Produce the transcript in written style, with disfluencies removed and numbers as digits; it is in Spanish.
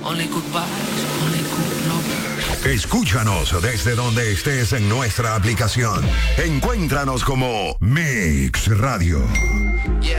Only goodbyes, only good lovers. Escúchanos desde donde estés en nuestra aplicación. Encuéntranos como Mix Radio.